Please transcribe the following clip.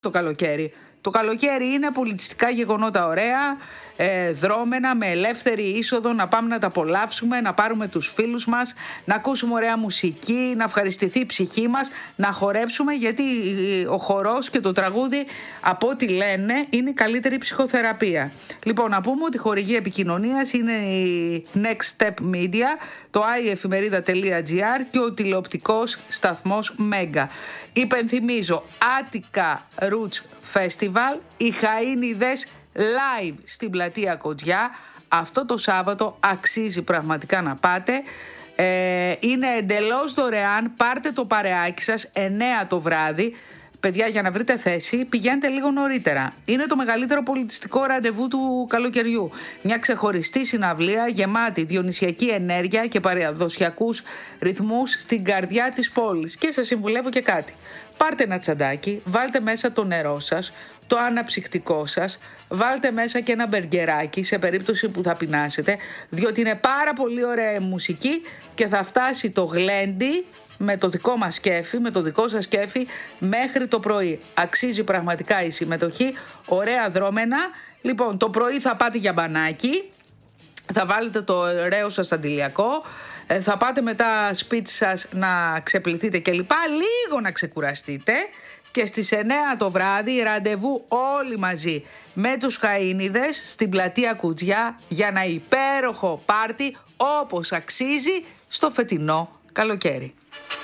το καλοκαίρι. Το καλοκαίρι είναι πολιτιστικά γεγονότα ωραία, δρόμενα, με ελεύθερη είσοδο, να πάμε να τα απολαύσουμε, να πάρουμε τους φίλους μας, να ακούσουμε ωραία μουσική, να ευχαριστηθεί η ψυχή μας, να χορέψουμε, γιατί ο χορός και το τραγούδι, από ό,τι λένε, είναι η καλύτερη ψυχοθεραπεία. Λοιπόν, να πούμε ότι η χορηγή επικοινωνίας είναι η Next Step Media, το iefημερίδα.gr και ο τηλεοπτικός σταθμός Μέγκα. Υπενθυμίζω, Attica Roots Festival, οι Χαΐνιδες live στην πλατεία Κοτζιά. Αυτό το Σάββατο αξίζει πραγματικά να πάτε. Είναι εντελώς δωρεάν. Πάρτε το παρεάκι σας 9 το βράδυ. Παιδιά, για να βρείτε θέση, πηγαίνετε λίγο νωρίτερα. Είναι το μεγαλύτερο πολιτιστικό ραντεβού του καλοκαιριού. Μια ξεχωριστή συναυλία γεμάτη διονυσιακή ενέργεια και παραδοσιακούς ρυθμούς στην καρδιά της πόλης. Και σας συμβουλεύω και κάτι. Πάρτε ένα τσαντάκι, βάλτε μέσα το νερό σας, το αναψυκτικό σας, βάλτε μέσα και ένα μπεργκεράκι σε περίπτωση που θα πεινάσετε, διότι είναι πάρα πολύ ωραία η μουσική και θα φτάσει το γλέντι με το δικό μας κέφι, με το δικό σας κέφι μέχρι το πρωί. Αξίζει πραγματικά η συμμετοχή, ωραία δρόμενα. Λοιπόν, το πρωί θα πάτε για μπανάκι, θα βάλετε το ωραίο σας αντιλιακό, θα πάτε μετά σπίτι σας να ξεπληθείτε κλπ. Λίγο να ξεκουραστείτε και στις 9 το βράδυ ραντεβού όλοι μαζί με τους Χαΐνιδες στην πλατεία Κουτζιά για ένα υπέροχο πάρτι όπως αξίζει στο φετινό καλοκαίρι.